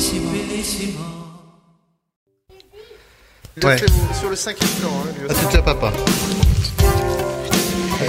Ouais. Sur le 5e plan, hein, à tout à papa.